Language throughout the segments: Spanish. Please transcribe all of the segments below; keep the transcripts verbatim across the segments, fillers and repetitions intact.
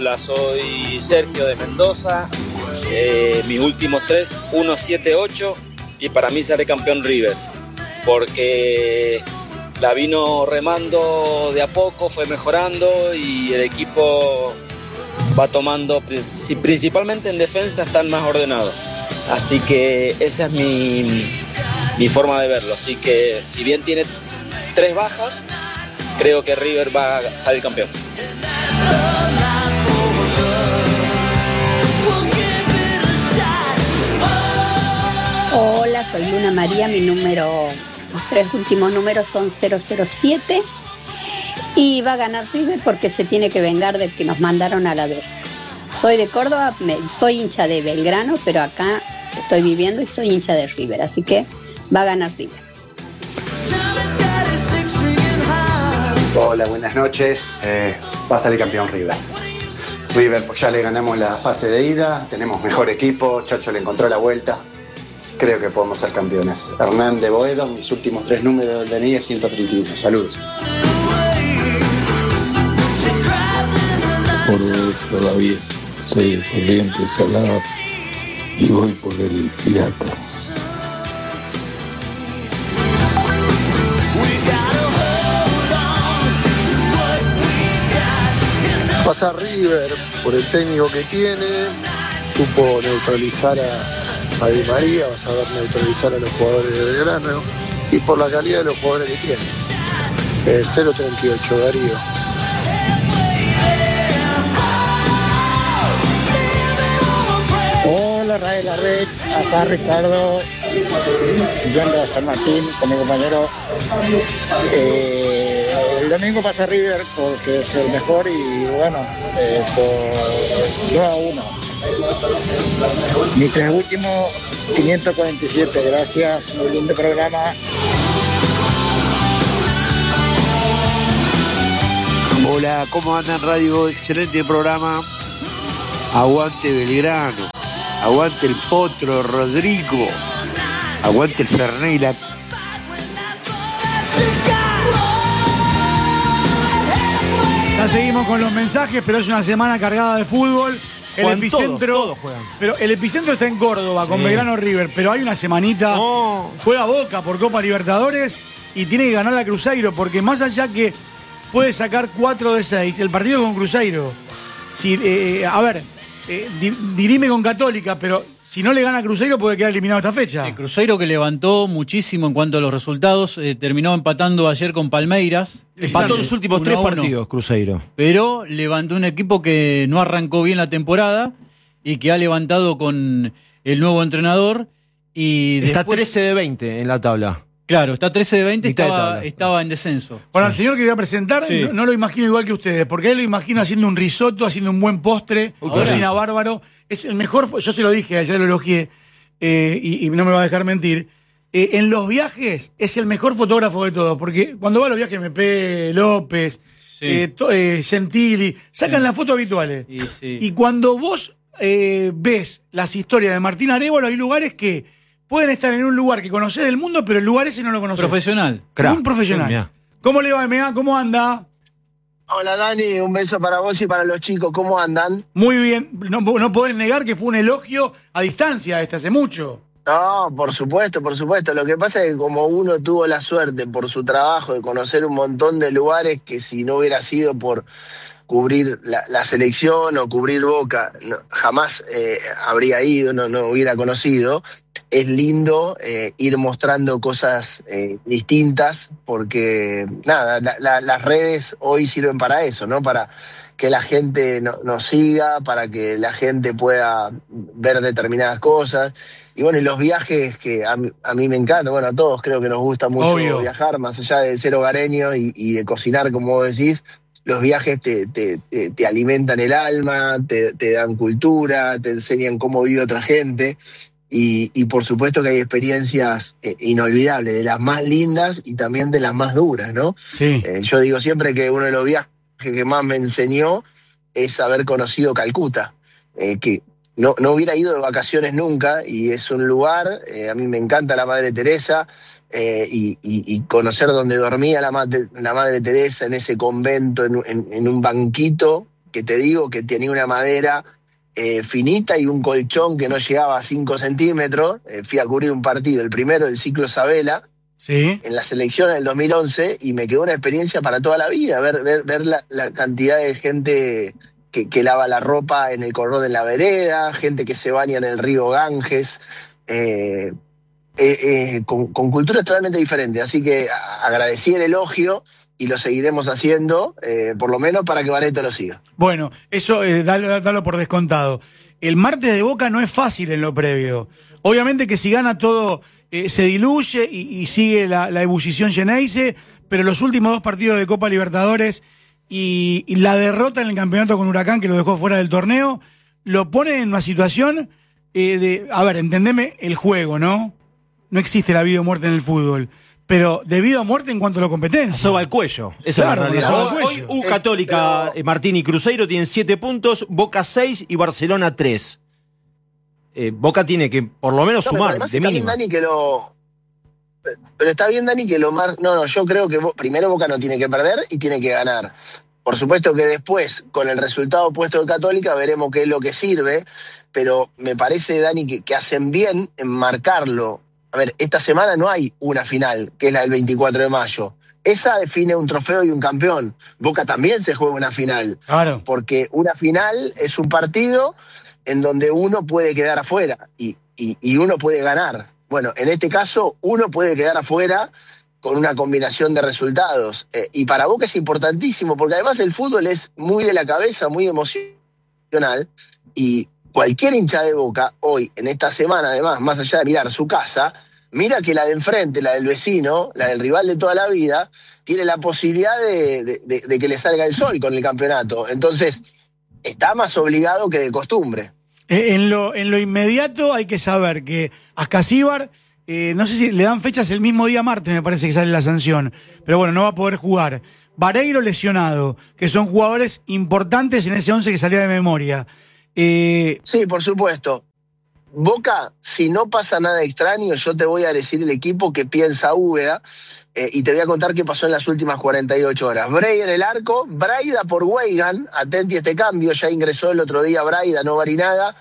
Hola, soy Sergio de Mendoza, eh, mis últimos tres, uno, siete, ocho, y para mí seré campeón River, porque la vino remando de a poco, fue mejorando y el equipo va tomando, principalmente en defensa están más ordenados, así que esa es mi, mi forma de verlo, así que si bien tiene tres bajas, creo que River va a salir campeón. Hola, soy Luna María, mi número, los tres últimos números son cero cero siete y va a ganar River porque se tiene que vengar del que nos mandaron a la D. Soy de Córdoba, me, soy hincha de Belgrano, pero acá estoy viviendo y soy hincha de River, así que va a ganar River. Hola, buenas noches. Eh, va a salir campeón River. River, pues ya le ganamos la fase de ida, tenemos mejor equipo, Chacho le encontró la vuelta. Creo que podemos ser campeones. Hernán de Boedo, mis últimos tres números del D N I es ciento treinta y uno. Saludos. Por todavía soy de Corrientes Salada y voy por el Pirata. Pasa River por el técnico que tiene, supo neutralizar a a Di María, vas a ver neutralizar a los jugadores de Belgrano y por la calidad de los jugadores que tiene. Eh, cero treinta y ocho, Darío. Hola, Radio La Red, acá Ricardo, yendo a San Martín con mi compañero. Eh, el domingo pasa River porque es el mejor y bueno, eh, por dos a uno. Mi tres últimos, quinientos cuarenta y siete, gracias, muy lindo programa. Hola, ¿cómo andan Radio? Excelente programa. Aguante Belgrano, aguante el Potro Rodrigo, aguante el Fernet y la... Ya seguimos con los mensajes, pero es una semana cargada de fútbol. El Juegan epicentro, todos, todos juegan. Pero el epicentro está en Córdoba, sí, con Belgrano River, pero hay una semanita, no. Juega Boca por Copa Libertadores y tiene que ganar la Cruzeiro, porque más allá que puede sacar cuatro de seis, el partido con Cruzeiro, si, eh, a ver, eh, di, dirime con Católica, pero si no le gana a Cruzeiro puede quedar eliminado esta fecha. El Cruzeiro, que levantó muchísimo en cuanto a los resultados, eh, terminó empatando ayer con Palmeiras. Empató los últimos tres partidos, Cruzeiro. Pero levantó un equipo que no arrancó bien la temporada y que ha levantado con el nuevo entrenador. Y está después, trece de veinte en la tabla. Claro, está trece de veinte, estaba, de estaba en descenso. Bueno, sí. Al señor que voy a presentar, sí. no, no lo imagino igual que ustedes, porque a él lo imagino haciendo un risotto, haciendo un buen postre, cocina bárbaro. Es el mejor, yo se lo dije, ayer lo elogié, eh, y, y no me va a dejar mentir. Eh, en los viajes es el mejor fotógrafo de todos, porque cuando va a los viajes M P, López, sí. eh, to, eh, Gentili, sacan sí. las fotos habituales. Sí, sí. Y cuando vos eh, ves las historias de Martín Arévalo, hay lugares que pueden estar en un lugar que conocés del mundo, pero el lugar ese no lo conocés. Profesional. Crack. Un profesional. Sí, ¿cómo le va, M A? ¿Cómo anda? Hola, Dani. Un beso para vos y para los chicos. ¿Cómo andan? Muy bien. No, no podés negar que fue un elogio a distancia este hace mucho. No, por supuesto, por supuesto. Lo que pasa es que como uno tuvo la suerte por su trabajo de conocer un montón de lugares que si no hubiera sido por cubrir la, la selección o cubrir Boca, no, jamás eh, habría ido, no, no hubiera conocido. Es lindo eh, ir mostrando cosas eh, distintas porque, nada, la, la, las redes hoy sirven para eso, ¿no? Para que la gente no, nos siga, para que la gente pueda ver determinadas cosas. Y bueno, y los viajes que a mí, a mí me encantan, bueno, a todos creo que nos gusta mucho Obvio. viajar, más allá de ser hogareño y, y de cocinar, como vos decís. Los viajes te, te, te, te alimentan el alma, te, te dan cultura, te enseñan cómo vive otra gente y, y por supuesto que hay experiencias eh, inolvidables, de las más lindas y también de las más duras, ¿no? Sí. Eh, yo digo siempre que uno de los viajes que más me enseñó es haber conocido Calcuta, eh, que no, no hubiera ido de vacaciones nunca y es un lugar, eh, a mí me encanta la Madre Teresa. Eh, y, y, y conocer dónde dormía la madre, la madre Teresa en ese convento, en, en, en un banquito, que te digo que tenía una madera eh, finita y un colchón que no llegaba a cinco centímetros. Eh, fui a cubrir un partido, el primero del ciclo Sabela, sí, en la selección en el dos mil once, y me quedó una experiencia para toda la vida, ver, ver, ver la, la cantidad de gente que, que lava la ropa en el corredor de la vereda, gente que se baña en el río Ganges, eh, eh, eh, con, con culturas totalmente diferentes. Así que a, agradecí el elogio y lo seguiremos haciendo, eh, por lo menos para que Barreto lo siga. Bueno, eso eh, dalo, dalo por descontado. El martes de Boca no es fácil en lo previo. Obviamente que si gana todo eh, se diluye y, y sigue la, la ebullición Geneise, pero los últimos dos partidos de Copa Libertadores y, y la derrota en el campeonato con Huracán, que lo dejó fuera del torneo, lo pone en una situación eh, de... A ver, entendeme el juego, ¿no? No existe la vida o muerte en el fútbol. Pero debido a muerte en cuanto a la competencia. Soba al cuello. Esa Claro, es la soba realidad. al Hoy, cuello. U Católica, eh, Martín y Cruzeiro tienen siete puntos, Boca seis y Barcelona tres. Eh, Boca tiene que por lo menos No, pero sumar, además de está bien, mínima. Dani, que lo... Pero está bien, Dani, que lo mar... No, no, yo creo que Bo- primero Boca no tiene que perder y tiene que ganar. Por supuesto que después, con el resultado opuesto de Católica, veremos qué es lo que sirve, pero me parece, Dani, que, que hacen bien en marcarlo. A ver, esta semana no hay una final, que es la del veinticuatro de mayo. Esa define un trofeo y un campeón. Boca también se juega una final. Claro. Porque una final es un partido en donde uno puede quedar afuera y, y, y uno puede ganar. Bueno, en este caso, uno puede quedar afuera con una combinación de resultados. Eh, y para Boca es importantísimo, porque además el fútbol es muy de la cabeza, muy emocional, y cualquier hincha de Boca, hoy, en esta semana, además, más allá de mirar su casa, mira que la de enfrente, la del vecino, la del rival de toda la vida, tiene la posibilidad de, de, de, de que le salga el sol con el campeonato. Entonces, está más obligado que de costumbre. Eh, en, lo, en lo inmediato hay que saber que Ascasíbar, eh, no sé si le dan fechas el mismo día martes, me parece que sale la sanción, pero bueno, no va a poder jugar. Vareiro lesionado, que son jugadores importantes en ese once que salía de memoria. Eh, Sí, por supuesto. Boca, si no pasa nada extraño, yo te voy a decir el equipo que piensa Úbeda, eh, y te voy a contar qué pasó en las últimas cuarenta y ocho horas. Bray en el arco, Braida por Weigan, atenti a este cambio, ya ingresó el otro día Braida, no Barinaga,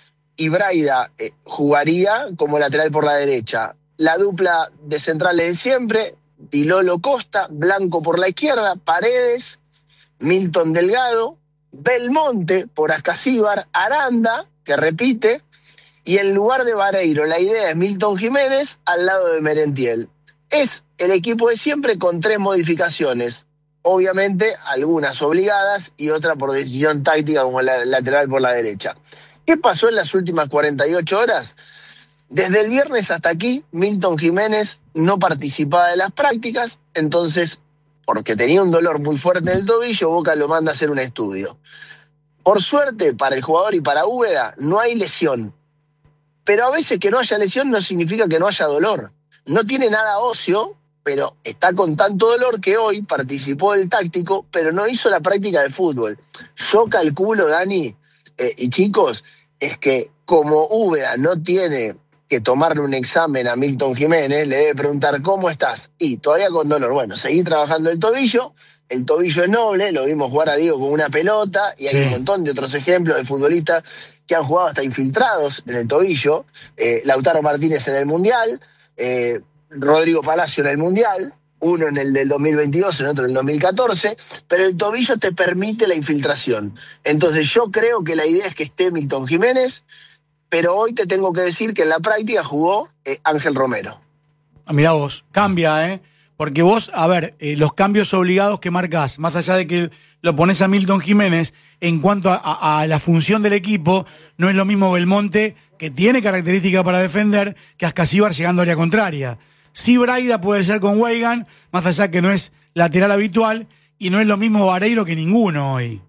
y Braida eh, jugaría como lateral por la derecha. La dupla de centrales de siempre, Dilolo Costa, Blanco por la izquierda, Paredes, Milton Delgado, Belmonte por Ascasíbar, Aranda, que repite, y en lugar de Vareiro, la idea es Milton Jiménez al lado de Merentiel. Es el equipo de siempre con tres modificaciones. Obviamente, algunas obligadas y otra por decisión táctica como la lateral por la derecha. ¿Qué pasó en las últimas cuarenta y ocho horas? Desde el viernes hasta aquí, Milton Jiménez no participaba de las prácticas, entonces, porque tenía un dolor muy fuerte en el tobillo, Boca lo manda a hacer un estudio. Por suerte, para el jugador y para Úbeda, no hay lesión. Pero a veces que no haya lesión no significa que no haya dolor. No tiene nada óseo, pero está con tanto dolor que hoy participó del táctico, pero no hizo la práctica de fútbol. Yo calculo, Dani, eh, y chicos, es que como Úbeda no tiene que tomarle un examen a Milton Jiménez, le debe preguntar ¿cómo estás? Y todavía con dolor. Bueno, seguí trabajando el tobillo, el tobillo es noble, lo vimos jugar a Diego con una pelota, y hay Sí. un montón de otros ejemplos de futbolistas que han jugado hasta infiltrados en el tobillo. Eh, Lautaro Martínez en el Mundial, eh, Rodrigo Palacio en el Mundial, uno en el del dos mil veintidós, en otro en el dos mil catorce, pero el tobillo te permite la infiltración. Entonces yo creo que la idea es que esté Milton Jiménez, pero hoy te tengo que decir que en la práctica jugó eh, Ángel Romero. Ah, mirá vos, cambia, ¿eh? Porque vos, a ver, eh, los cambios obligados que marcás, más allá de que lo pones a Milton Jiménez, en cuanto a, a, a la función del equipo, no es lo mismo Belmonte, que tiene características para defender, que Ascasíbar llegando a área contraria. Sí, Braida puede ser con Weigan, más allá que no es lateral habitual, y no es lo mismo Vareiro que ninguno hoy.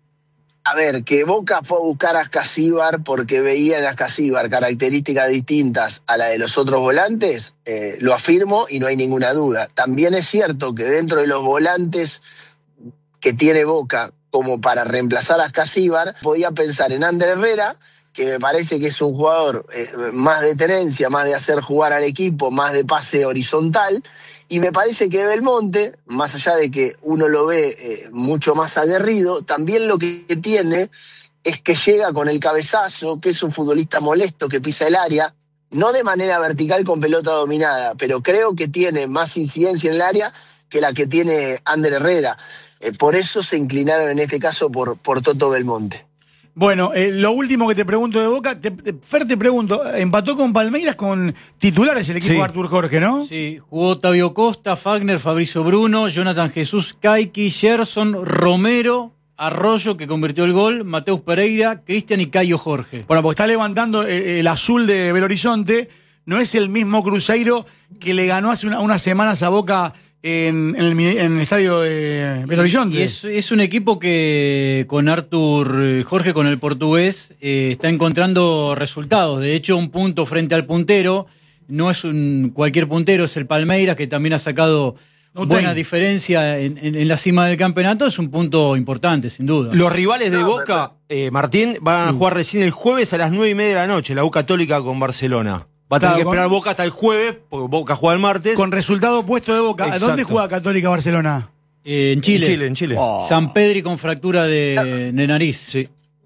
A ver, que Boca fue a buscar a Ascasíbar porque veía en Ascasíbar características distintas a la de los otros volantes, eh, lo afirmo y no hay ninguna duda. También es cierto que dentro de los volantes que tiene Boca como para reemplazar a Ascasíbar, podía pensar en Ander Herrera, que me parece que es un jugador eh, más de tenencia, más de hacer jugar al equipo, más de pase horizontal, Y me parece que Belmonte, más allá de que uno lo ve eh, mucho más aguerrido, también lo que tiene es que llega con el cabezazo, que es un futbolista molesto que pisa el área, no de manera vertical con pelota dominada, pero creo que tiene más incidencia en el área que la que tiene Ander Herrera. Eh, por eso se inclinaron en este caso por, por Toto Belmonte. Bueno, eh, lo último que te pregunto de Boca, te, te, Fer, te pregunto, empató con Palmeiras con titulares el equipo Sí. de Artur Jorge, ¿no? Sí, jugó Otavio Costa, Fagner, Fabricio Bruno, Jonathan Jesús, Caiki, Gerson, Romero, Arroyo, que convirtió el gol, Mateus Pereira, Cristian y Cayo Jorge. Bueno, porque está levantando eh, el azul de Belo Horizonte, no es el mismo Cruzeiro que le ganó hace una, unas semanas a Boca en, en, el, en el estadio de Belo Horizonte. Y es, es un equipo que con Artur Jorge, con el portugués, eh, está encontrando resultados. De hecho, un punto frente al puntero, no es un cualquier puntero, es el Palmeiras, que también ha sacado No buena tengo. diferencia en, en, en la cima del campeonato. Es un punto importante, sin duda. Los rivales de Boca, eh, Martín, van a jugar recién el jueves a las nueve y media de la noche, la U Católica con Barcelona. Va a tener Claro, que con- esperar Boca hasta el jueves, porque Boca juega el martes. Con resultado opuesto de Boca. Exacto. ¿Dónde juega Católica Barcelona? Eh, en Chile. En Chile, en Chile. Oh. San Pedri con fractura de, de nariz. Sí.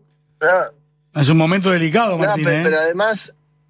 No, Es un momento delicado, no, Martín. pero, ¿eh? pero además,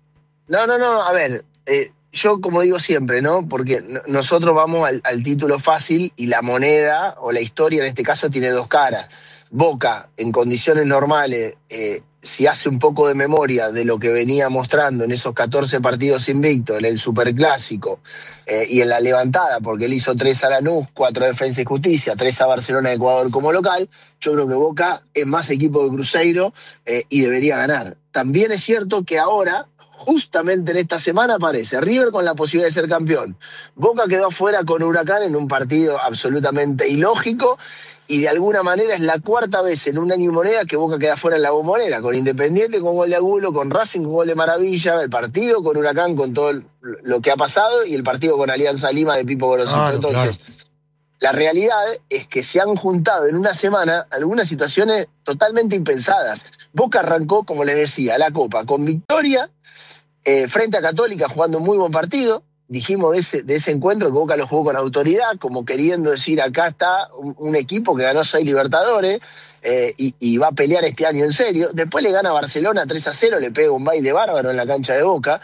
no, no, no, a ver, eh, yo como digo siempre, ¿no? Porque n- nosotros vamos al, al título fácil y la moneda, o la historia en este caso, tiene dos caras. Boca, en condiciones normales, eh, si hace un poco de memoria de lo que venía mostrando en esos catorce partidos invictos, en el Superclásico eh, y en la levantada, porque él hizo tres a Lanús, cuatro a Defensa y Justicia, tres a Barcelona de Ecuador como local, yo creo que Boca es más equipo que Cruzeiro eh, y debería ganar. También es cierto que ahora, justamente en esta semana, aparece River con la posibilidad de ser campeón. Boca quedó afuera con Huracán en un partido absolutamente ilógico, y de alguna manera es la cuarta vez en un año y moneda que Boca queda fuera en la Bombonera, con Independiente con gol de Agulo, con Racing con gol de Maravilla, el partido con Huracán con todo el- lo que ha pasado y el partido con Alianza Lima de Pipo Gorosito. Claro, Entonces, la realidad es que se han juntado en una semana algunas situaciones totalmente impensadas. Boca arrancó, como les decía, la Copa con victoria eh, frente a Católica, jugando un muy buen partido. Dijimos de ese, de ese encuentro que Boca lo jugó con autoridad, como queriendo decir, acá está un, un equipo que ganó seis Libertadores eh, y, y va a pelear este año en serio. Después le gana a Barcelona tres a cero, le pega un baile bárbaro en la cancha de Boca.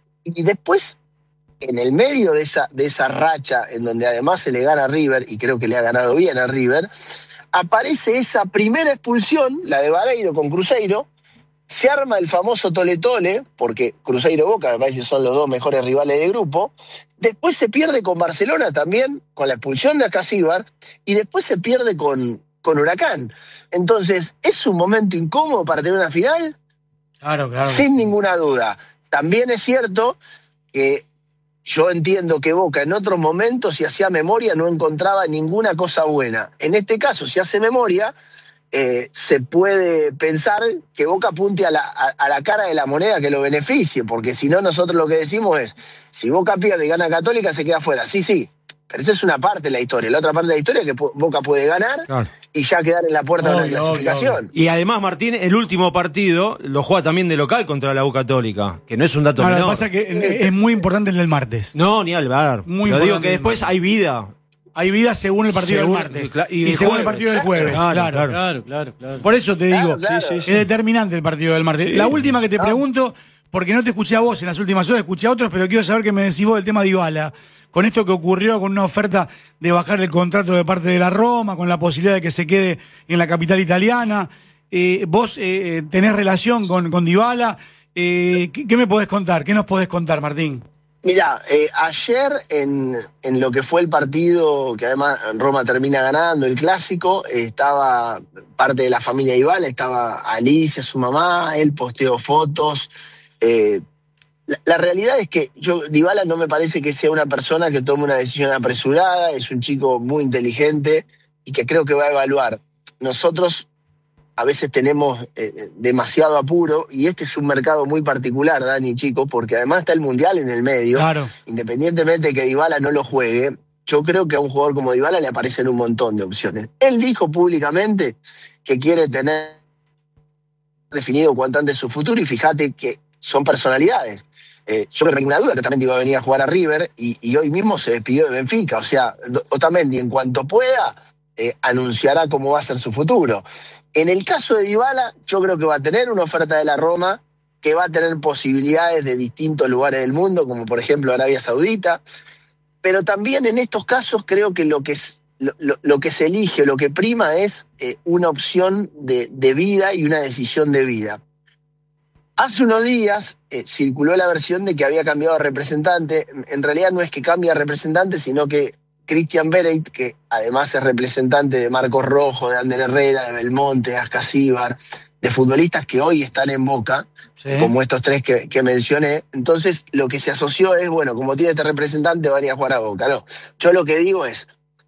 Y después, en el medio de esa, de esa racha, en donde además se le gana a River, y creo que le ha ganado bien a River, aparece esa primera expulsión, la de Vareiro con Cruzeiro. Se arma el famoso tole-tole, porque Cruzeiro y Boca me parece que son los dos mejores rivales de grupo. Después se pierde con Barcelona también, con la expulsión de Acasíbar, y después se pierde con, con Huracán. Entonces, ¿es un momento incómodo para tener una final? Claro, claro. Sin ninguna duda. También es cierto que yo entiendo que Boca en otros momentos, si hacía memoria, no encontraba ninguna cosa buena. En este caso, si hace memoria, eh, se puede pensar que Boca apunte a la, a, a la cara de la moneda que lo beneficie, porque si no, nosotros lo que decimos es, si Boca pierde y gana Católica, se queda fuera. Sí, sí, pero esa es una parte de la historia. La otra parte de la historia es que Boca puede ganar Claro. y ya quedar en la puerta Obvio, de la clasificación. obvio, Y además, Martín, el último partido lo juega también de local contra la U Católica, que no es un dato Ahora, lo que menor. pasa es que es muy importante el del martes. No, ni hablar. Muy Lo digo importante que el después martes. hay vida. Hay vida según el partido Según- del martes. cla- y Y, del según el jueves. partido del jueves. Claro, Claro, claro. Claro, claro, claro. Por eso te digo, Claro, claro. Sí, sí, es sí. determinante el partido del martes. Sí. La última que te pregunto, porque no te escuché a vos en las últimas horas, escuché a otros, pero quiero saber qué me decís vos del tema de Dybala. Con esto que ocurrió, con una oferta de bajar el contrato de parte de la Roma, con la posibilidad de que se quede en la capital italiana. Eh, vos eh, tenés relación con, con Dybala. Eh, ¿qué, qué me podés contar? ¿Qué nos podés contar, Martín? Mira, eh, ayer en, en lo que fue el partido, que además Roma termina ganando, el clásico, eh, estaba parte de la familia Dybala, estaba Alicia, su mamá, él posteó fotos. Eh, la, la realidad es que yo, Dybala no me parece que sea una persona que tome una decisión apresurada, es un chico muy inteligente y que creo que va a evaluar. Nosotros a veces tenemos eh, demasiado apuro, y este es un mercado muy particular, Dani, chicos, porque además está el Mundial en el medio. Claro. Independientemente de que Dybala no lo juegue, yo creo que a un jugador como Dybala le aparecen un montón de opciones. Él dijo públicamente que quiere tener definido cuanto antes su futuro, y fíjate que son personalidades. Eh, yo creo que no hay ninguna duda que Otamendi iba a venir a jugar a River y, y hoy mismo se despidió de Benfica. O sea, Otamendi en cuanto pueda eh, anunciará cómo va a ser su futuro. En el caso de Dybala, yo creo que va a tener una oferta de la Roma, que va a tener posibilidades de distintos lugares del mundo, como por ejemplo Arabia Saudita, pero también en estos casos creo que lo que, es, lo, lo, lo que se elige, lo que prima es eh, una opción de, de vida y una decisión de vida. Hace unos días eh, circuló la versión de que había cambiado de representante. En realidad no es que cambie de representante, sino que Christian Bereit, que además es representante de Marcos Rojo, de Ander Herrera, de Belmonte, de Ascasíbar, de futbolistas que hoy están en Boca, sí, como estos tres que, que mencioné. Entonces lo que se asoció es, bueno, como tiene este representante, van a ir a jugar a Boca. No, yo lo que digo es,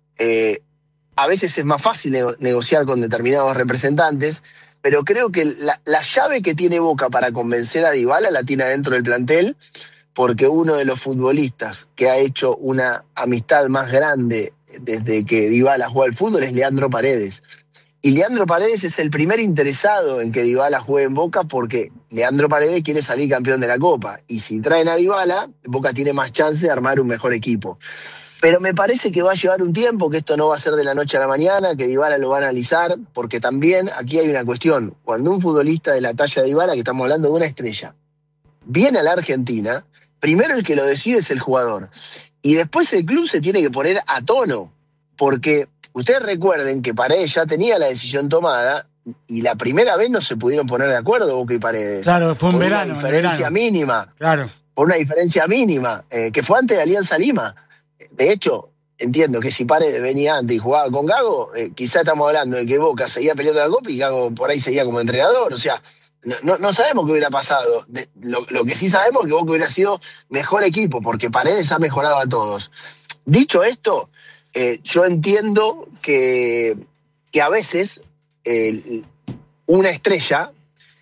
eh, a veces es más fácil nego- negociar con determinados representantes, pero creo que la, la llave que tiene Boca para convencer a Dybala la tiene dentro del plantel, porque uno de los futbolistas que ha hecho una amistad más grande desde que Dybala juega al fútbol es Leandro Paredes. Y Leandro Paredes es el primer interesado en que Dybala juegue en Boca, porque Leandro Paredes quiere salir campeón de la Copa. Y si traen a Dybala, Boca tiene más chance de armar un mejor equipo. Pero me parece que va a llevar un tiempo, que esto no va a ser de la noche a la mañana, que Dybala lo va a analizar, porque también aquí hay una cuestión. Cuando un futbolista de la talla de Dybala, que estamos hablando de una estrella, viene a la Argentina, primero el que lo decide es el jugador. Y después el club se tiene que poner a tono, porque ustedes recuerden que Paredes ya tenía la decisión tomada y la primera vez no se pudieron poner de acuerdo Boca y Paredes. Claro, fue un por verano. Una diferencia verano. mínima. Claro. Por una diferencia mínima, eh, que fue antes de Alianza Lima. De hecho, entiendo que si Paredes venía antes y jugaba con Gago, eh, quizá estamos hablando de que Boca seguía peleando la Copa y Gago por ahí seguía como entrenador. O sea, no, no, no sabemos qué hubiera pasado. De, lo, lo que sí sabemos es que Boca hubiera sido mejor equipo, porque Paredes ha mejorado a todos. Dicho esto, eh, yo entiendo que, que a veces eh, una estrella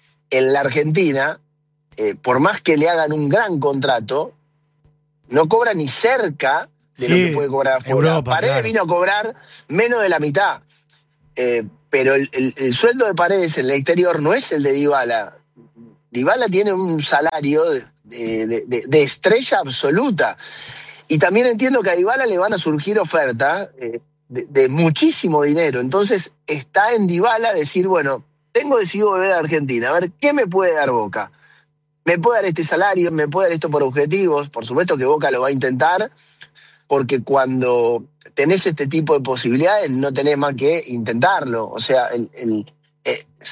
en la Argentina, eh, por más que le hagan un gran contrato, no cobra ni cerca de sí, lo que puede cobrar afuera. Europa, Paredes claro. vino a cobrar menos de la mitad. Eh, pero el, el, el sueldo de Paredes en el exterior no es el de Dybala. Dybala tiene un salario de, de, de, de estrella absoluta. Y también entiendo que a Dybala le van a surgir ofertas eh, de, de muchísimo dinero. Entonces está en Dybala decir, bueno, tengo decidido volver a Argentina, a ver qué me puede dar Boca. Me puede dar este salario, me puede dar esto por objetivos. Por supuesto que Boca lo va a intentar, porque cuando tenés este tipo de posibilidades no tenés más que intentarlo. O sea, el, el, eh,